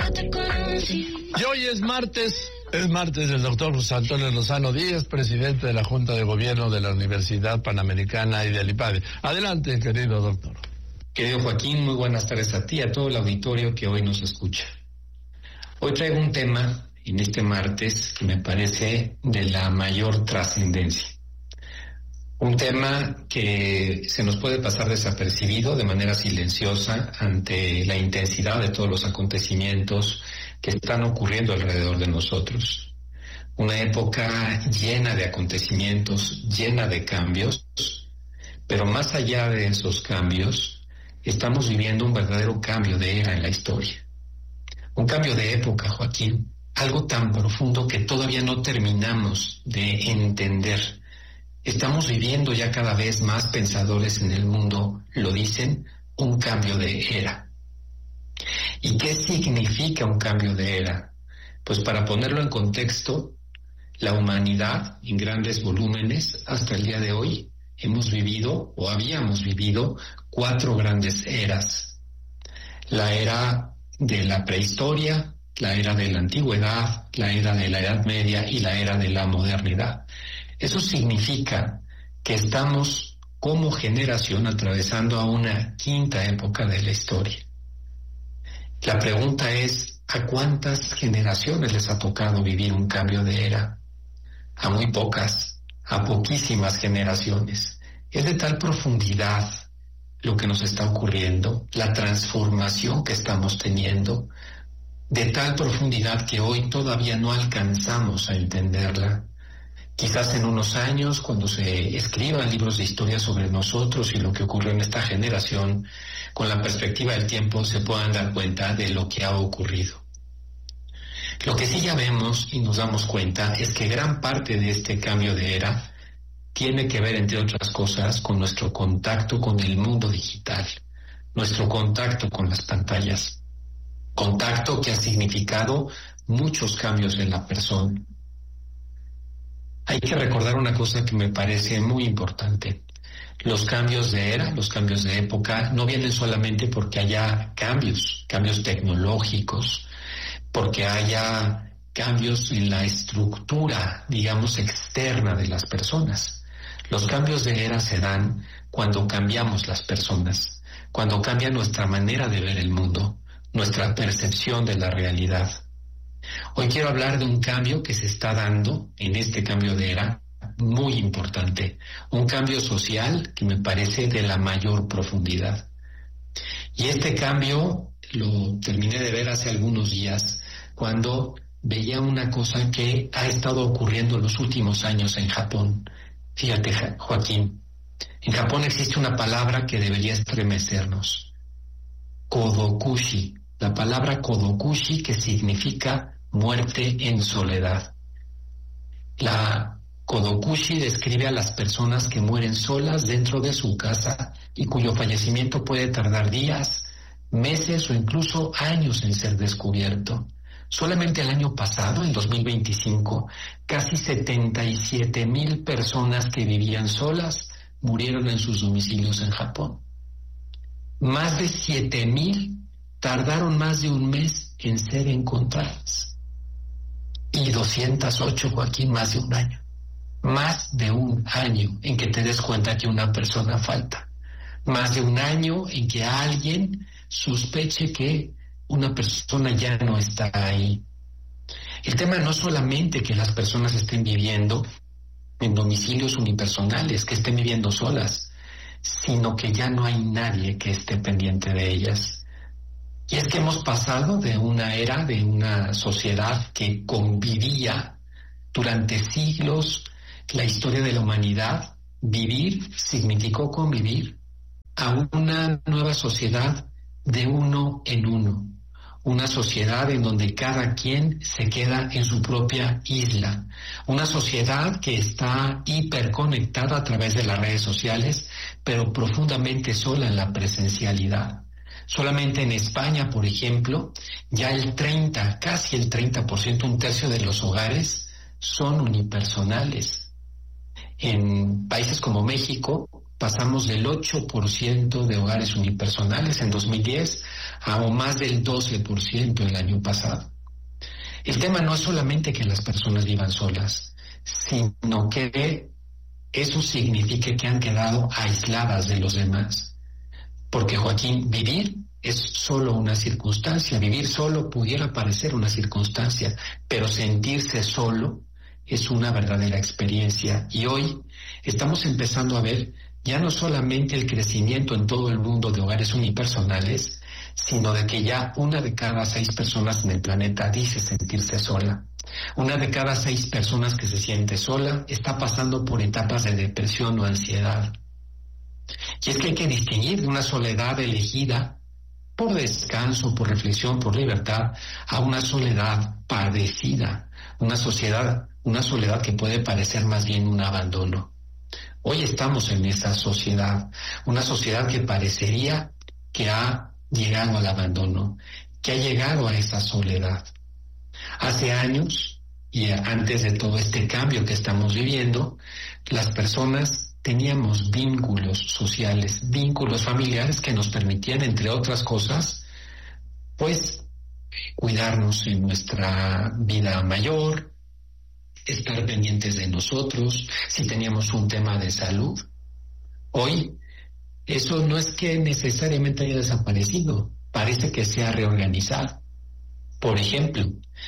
Y hoy es martes del doctor José Antonio Lozano Díaz, presidente de la Junta de Gobierno de la Universidad Panamericana y del IPADE. Adelante, querido doctor. Querido Joaquín, muy buenas tardes a ti y a todo el auditorio que hoy nos escucha. Hoy traigo un tema en este martes que me parece de la mayor trascendencia. Un tema que se nos puede pasar desapercibido de manera silenciosa ante la intensidad de todos los acontecimientos que están ocurriendo alrededor de nosotros. Una época llena de acontecimientos, llena de cambios, pero más allá de esos cambios, estamos viviendo un verdadero cambio de era en la historia. Un cambio de época, Joaquín, algo tan profundo que todavía no terminamos de entender. Estamos viviendo ya cada vez más pensadores en el mundo, lo dicen, un cambio de era. ¿Y qué significa un cambio de era? Pues para ponerlo en contexto, la humanidad en grandes volúmenes hasta el día de hoy hemos vivido o habíamos vivido 4 grandes eras. La era de la prehistoria, la era de la antigüedad, la era de la Edad Media y la era de la modernidad. Eso significa que estamos como generación atravesando a una quinta época de la historia. La pregunta es, ¿a cuántas generaciones les ha tocado vivir un cambio de era? A muy pocas, a poquísimas generaciones. Es de tal profundidad lo que nos está ocurriendo, la transformación que estamos teniendo, de tal profundidad que hoy todavía no alcanzamos a entenderla. Quizás en unos años, cuando se escriban libros de historia sobre nosotros y lo que ocurrió en esta generación, con la perspectiva del tiempo se puedan dar cuenta de lo que ha ocurrido. Lo que sí ya vemos y nos damos cuenta es que gran parte de este cambio de era tiene que ver, entre otras cosas, con nuestro contacto con el mundo digital, nuestro contacto con las pantallas. Contacto que ha significado muchos cambios en la persona. Hay que recordar una cosa que me parece muy importante. Los cambios de era, los cambios de época, no vienen solamente porque haya cambios tecnológicos, porque haya cambios en la estructura, digamos, externa de las personas. Los cambios de era se dan cuando cambiamos las personas, cuando cambia nuestra manera de ver el mundo, nuestra percepción de la realidad. Hoy quiero hablar de un cambio que se está dando en este cambio de era, muy importante, un cambio social que me parece de la mayor profundidad. Y este cambio lo terminé de ver hace algunos días, cuando veía una cosa que ha estado ocurriendo en los últimos años en Japón. Fíjate, Joaquín, en Japón existe una palabra que debería estremecernos: kodokushi. La palabra kodokushi, que significa muerte en soledad. La kodokushi describe a las personas que mueren solas dentro de su casa y cuyo fallecimiento puede tardar días, meses o incluso años en ser descubierto. Solamente el año pasado, en 2025, casi 77,000 personas que vivían solas murieron en sus domicilios en Japón. Más de 7,000 tardaron más de un mes en ser encontradas. Y 208, Joaquín, más de un año. Más de un año en que te des cuenta que una persona falta. Más de un año en que alguien sospeche que una persona ya no está ahí. El tema no es solamente que las personas estén viviendo en domicilios unipersonales, que estén viviendo solas, sino que ya no hay nadie que esté pendiente de ellas. Y es que hemos pasado de una era, de una sociedad que convivía durante siglos, la historia de la humanidad. Vivir significó convivir, a una nueva sociedad de uno en uno. Una sociedad en donde cada quien se queda en su propia isla. Una sociedad que está hiperconectada a través de las redes sociales, pero profundamente sola en la presencialidad. Solamente en España, por ejemplo, ya casi el 30%, un tercio de los hogares son unipersonales. En países como México, pasamos del 8% de hogares unipersonales en 2010 a más del 12% el año pasado. El tema no es solamente que las personas vivan solas, sino que eso signifique que han quedado aisladas de los demás. Porque, Joaquín, vivir es solo una circunstancia. Vivir solo pudiera parecer una circunstancia, pero sentirse solo es una verdadera experiencia. Y hoy estamos empezando a ver ya no solamente el crecimiento en todo el mundo de hogares unipersonales, sino de que ya 1 de cada 6 personas en el planeta dice sentirse sola. 1 de cada 6 personas que se siente sola está pasando por etapas de depresión o ansiedad. Y es que hay que distinguir de una soledad elegida por descanso, por reflexión, por libertad, a una soledad padecida, una soledad que puede parecer más bien un abandono. Hoy estamos en esa sociedad, una sociedad que parecería que ha llegado al abandono, que ha llegado a esa soledad. Hace años, y antes de todo este cambio que estamos viviendo, las personas teníamos vínculos sociales, vínculos familiares que nos permitían, entre otras cosas, pues cuidarnos en nuestra vida mayor, estar pendientes de nosotros, si teníamos un tema de salud. Hoy, eso no es que necesariamente haya desaparecido, parece que se ha reorganizado. Por ejemplo,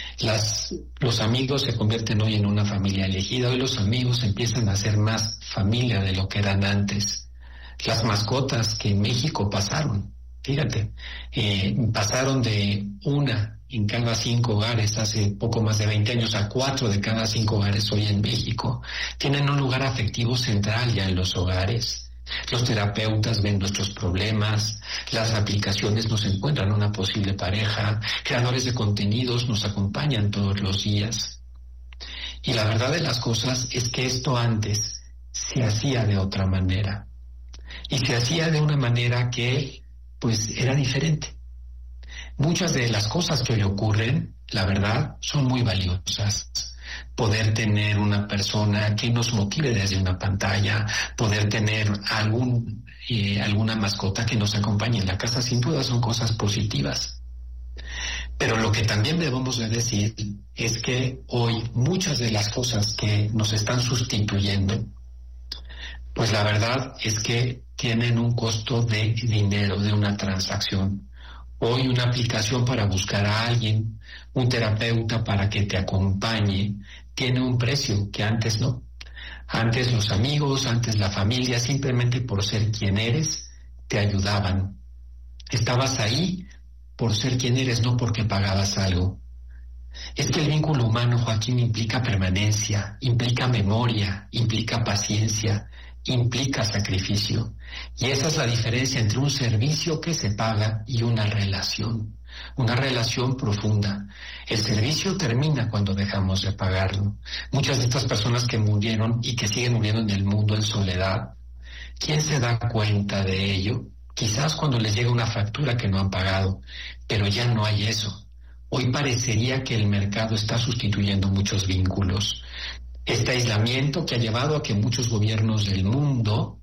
los amigos se convierten hoy en una familia elegida. Hoy los amigos empiezan a ser más familia de lo que eran antes. Las mascotas que en México pasaron, fíjate, pasaron de 1 en cada 5 hogares hace poco más de 20 años a 4 de cada 5 hogares hoy en México. Tienen un lugar afectivo central ya en los hogares. Los terapeutas ven nuestros problemas, las aplicaciones nos encuentran una posible pareja, creadores de contenidos nos acompañan todos los días. Y la verdad de las cosas es que esto antes se hacía de otra manera. Y se hacía de una manera que, pues, era diferente. Muchas de las cosas que hoy ocurren, la verdad, son muy valiosas. Poder tener una persona que nos motive desde una pantalla, poder tener alguna mascota que nos acompañe en la casa, sin duda son cosas positivas. Pero lo que también debemos de decir es que hoy muchas de las cosas que nos están sustituyendo, pues la verdad es que tienen un costo de dinero, de una transacción. Hoy una aplicación para buscar a alguien, un terapeuta para que te acompañe, tiene un precio que antes no. Antes los amigos, antes la familia, simplemente por ser quien eres, te ayudaban. Estabas ahí por ser quien eres, no porque pagabas algo. Es que el vínculo humano, Joaquín, implica permanencia, implica memoria, implica paciencia, implica sacrificio. Y esa es la diferencia entre un servicio que se paga y una relación profunda. El servicio termina cuando dejamos de pagarlo. Muchas de estas personas que murieron y que siguen muriendo en el mundo en soledad, ¿quién se da cuenta de ello? Quizás cuando les llega una factura que no han pagado, pero ya no hay eso. Hoy parecería que el mercado está sustituyendo muchos vínculos. Este aislamiento que ha llevado a que muchos gobiernos del mundo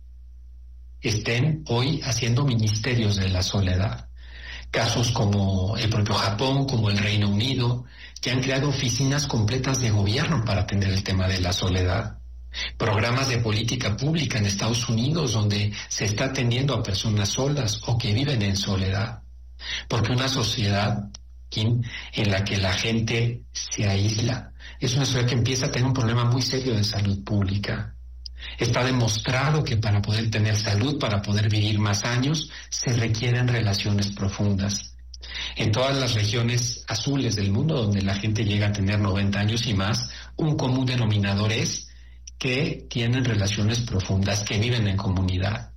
estén hoy haciendo ministerios de la soledad. Casos como el propio Japón, como el Reino Unido, que han creado oficinas completas de gobierno para atender el tema de la soledad. Programas de política pública en Estados Unidos donde se está atendiendo a personas solas o que viven en soledad. Porque una sociedad en la que la gente se aísla es una sociedad que empieza a tener un problema muy serio de salud pública. Está demostrado que para poder tener salud, para poder vivir más años, se requieren relaciones profundas. En todas las regiones azules del mundo, donde la gente llega a tener 90 años y más, un común denominador es que tienen relaciones profundas, que viven en comunidad.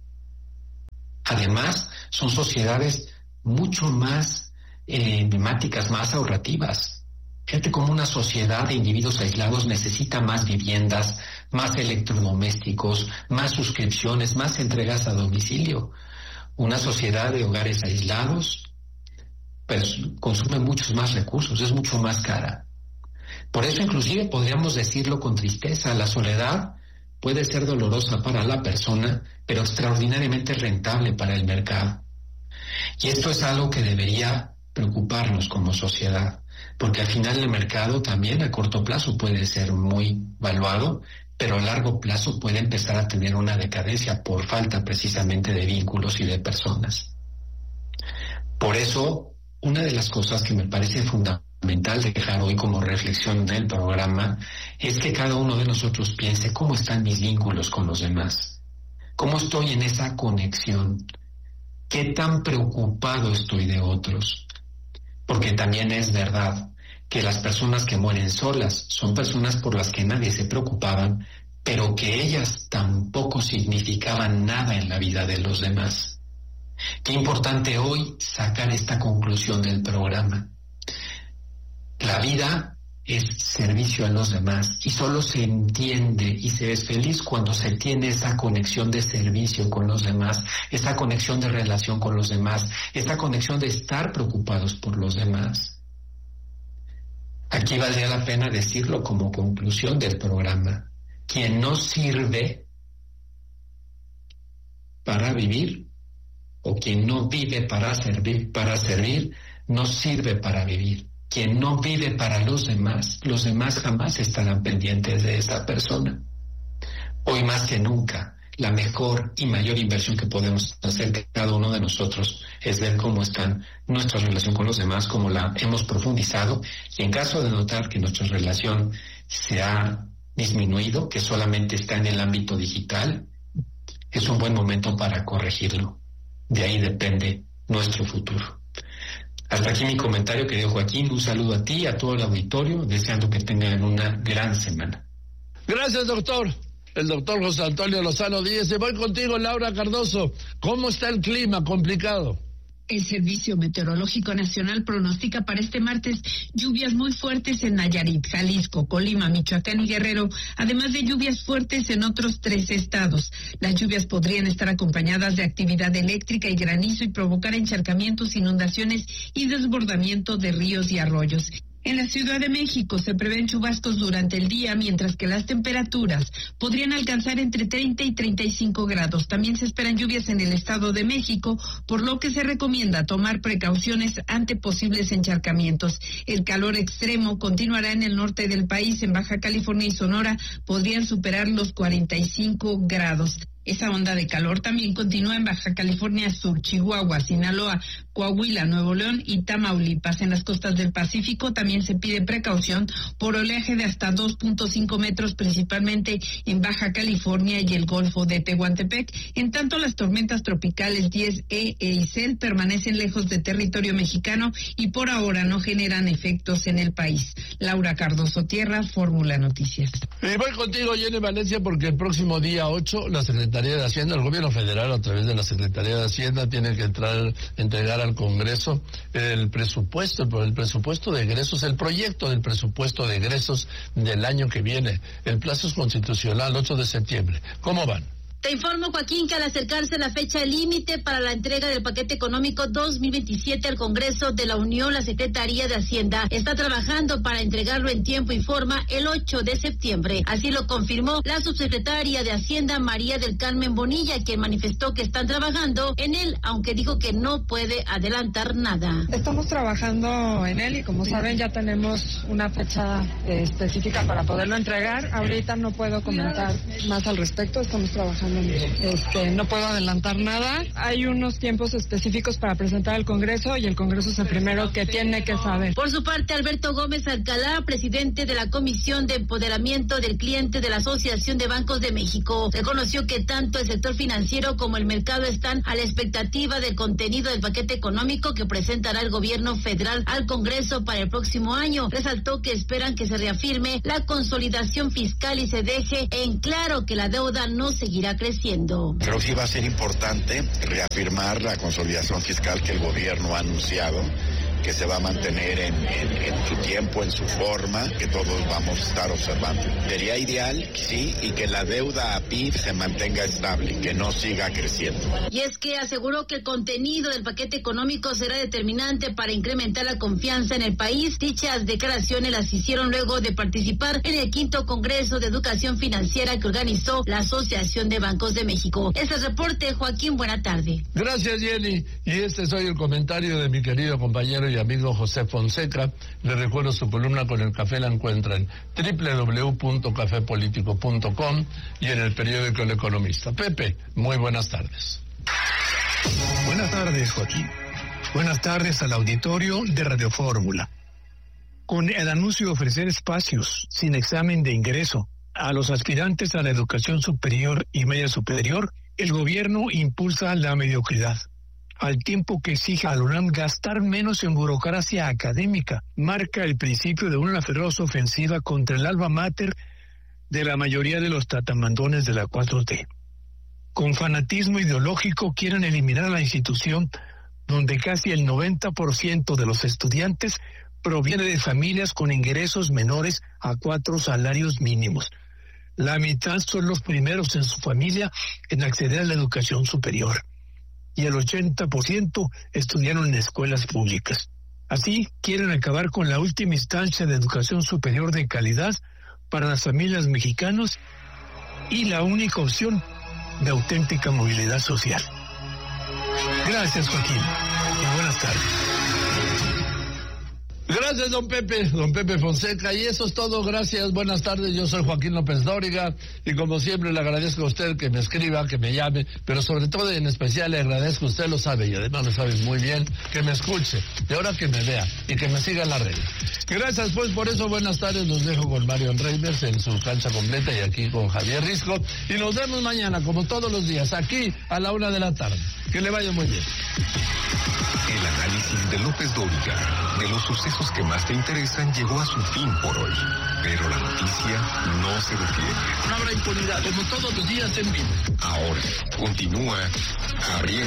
Además, son sociedades mucho más emblemáticas, más ahorrativas. Fíjate cómo una sociedad de individuos aislados necesita más viviendas, más electrodomésticos, más suscripciones, más entregas a domicilio. Una sociedad de hogares aislados pues, consume muchos más recursos, es mucho más cara. Por eso inclusive podríamos decirlo con tristeza, la soledad puede ser dolorosa para la persona, pero extraordinariamente rentable para el mercado. Y esto es algo que debería preocuparnos como sociedad, porque al final el mercado también a corto plazo puede ser muy valuado, pero a largo plazo puede empezar a tener una decadencia por falta precisamente de vínculos y de personas. Por eso, una de las cosas que me parece fundamental dejar hoy como reflexión del programa es que cada uno de nosotros piense cómo están mis vínculos con los demás, cómo estoy en esa conexión, qué tan preocupado estoy de otros, porque también es verdad que las personas que mueren solas son personas por las que nadie se preocupaban, pero que ellas tampoco significaban nada en la vida de los demás. Qué importante hoy sacar esta conclusión del programa. La vida es servicio a los demás y solo se entiende y se es feliz cuando se tiene esa conexión de servicio con los demás, esa conexión de relación con los demás, esa conexión de estar preocupados por los demás. Aquí valdría la pena decirlo como conclusión del programa. Quien no sirve para vivir, o quien no vive para servir, no sirve para vivir. Quien no vive para los demás jamás estarán pendientes de esa persona. Hoy más que nunca, la mejor y mayor inversión que podemos hacer cada uno de nosotros es ver cómo están nuestra relación con los demás, cómo la hemos profundizado, y en caso de notar que nuestra relación se ha disminuido, que solamente está en el ámbito digital, es un buen momento para corregirlo. De ahí depende nuestro futuro. Hasta aquí mi comentario, querido Joaquín. Un saludo a ti y a todo el auditorio, deseando que tengan una gran semana. Gracias, doctor. El doctor José Antonio Lozano Díez. Y voy contigo, Laura Cardoso. ¿Cómo está el clima? Complicado. El Servicio Meteorológico Nacional pronostica para este martes lluvias muy fuertes en Nayarit, Jalisco, Colima, Michoacán y Guerrero, además de lluvias fuertes en otros 3 estados. Las lluvias podrían estar acompañadas de actividad eléctrica y granizo y provocar encharcamientos, inundaciones y desbordamiento de ríos y arroyos. En la Ciudad de México se prevén chubascos durante el día, mientras que las temperaturas podrían alcanzar entre 30 y 35 grados. También se esperan lluvias en el Estado de México, por lo que se recomienda tomar precauciones ante posibles encharcamientos. El calor extremo continuará en el norte del país. En Baja California y Sonora podrían superar los 45 grados. Esa onda de calor también continúa en Baja California Sur, Chihuahua, Sinaloa, Coahuila, Nuevo León y Tamaulipas. En las costas del Pacífico también se pide precaución por oleaje de hasta 2.5 metros, principalmente en Baja California y el Golfo de Tehuantepec. En tanto, las tormentas tropicales 10E e Isel permanecen lejos de territorio mexicano y por ahora no generan efectos en el país. Laura Cardoso Tierra, Fórmula Noticias. Y voy contigo, Jenny Valencia, porque el próximo día 8 la Secretaría de Hacienda, el gobierno federal a través de la Secretaría de Hacienda tiene que entregar al Congreso el presupuesto de egresos, el proyecto del presupuesto de egresos del año que viene. El plazo es constitucional, 8 de septiembre. ¿Cómo van? Te informo, Joaquín, que al acercarse la fecha límite para la entrega del paquete económico 2027 al Congreso de la Unión, la Secretaría de Hacienda está trabajando para entregarlo en tiempo y forma el 8 de septiembre. Así lo confirmó la subsecretaria de Hacienda, María del Carmen Bonilla, quien manifestó que están trabajando en él, aunque dijo que no puede adelantar nada. Estamos trabajando en él y, como saben, ya tenemos una fecha específica para poderlo entregar. Ahorita no puedo comentar más al respecto, estamos trabajando. No puedo adelantar nada. Hay unos tiempos específicos para presentar al Congreso y el Congreso es el primero que tiene que saber. Por su parte, Alberto Gómez Alcalá, presidente de la Comisión de Empoderamiento del Cliente de la Asociación de Bancos de México, reconoció que tanto el sector financiero como el mercado están a la expectativa del contenido del paquete económico que presentará el gobierno federal al Congreso para el próximo año. Resaltó que esperan que se reafirme la consolidación fiscal y se deje en claro que la deuda no seguirá creciendo. Creo que sí va a ser importante reafirmar la consolidación fiscal que el gobierno ha anunciado, que se va a mantener en su tiempo, en su forma, que todos vamos a estar observando. Sería ideal, sí, y que la deuda a PIB se mantenga estable, que no siga creciendo. Y es que aseguró que el contenido del paquete económico será determinante para incrementar la confianza en el país. Dichas declaraciones las hicieron luego de participar en el 5º Congreso de Educación Financiera que organizó la Asociación de Bancos de México. Este es el reporte, Joaquín, buena tarde. Gracias, Jenny. Y este es hoy el comentario de mi querido compañero y amigo José Fonseca. Le recuerdo su columna con el café, la encuentra en www.cafepolitico.com y en el periódico El Economista. Pepe, muy buenas tardes. Buenas tardes, Joaquín. Buenas tardes al auditorio de Radio Fórmula. Con el anuncio de ofrecer espacios sin examen de ingreso a los aspirantes a la educación superior y media superior, el gobierno impulsa la mediocridad, al tiempo que exige a la UNAM gastar menos en burocracia académica. Marca el principio de una feroz ofensiva contra el alma mater de la mayoría de los tatamandones de la 4T. Con fanatismo ideológico quieren eliminar la institución donde casi el 90% de los estudiantes proviene de familias con ingresos menores a 4 salarios mínimos. La mitad son los primeros en su familia en acceder a la educación superior y el 80% estudiaron en escuelas públicas. Así quieren acabar con la última instancia de educación superior de calidad para las familias mexicanas y la única opción de auténtica movilidad social. Gracias, Joaquín, y buenas tardes. Gracias, don Pepe Fonseca, y eso es todo. Gracias, buenas tardes. Yo soy Joaquín López Dóriga y como siempre le agradezco a usted que me escriba, que me llame, pero sobre todo en especial le agradezco, usted lo sabe y además lo sabe muy bien, que me escuche y ahora que me vea y que me siga en las redes. Gracias pues por eso, buenas tardes. Los dejo con Mario Reimers en su cancha completa y aquí con Javier Risco y nos vemos mañana como todos los días aquí a la 1 de la tarde. Que le vaya muy bien. El análisis de López Dóriga de los sucesos que más te interesan llegó a su fin por hoy. Pero la noticia no se detiene. No habrá impunidad, como todos los días en vivo. Ahora continúa abriendo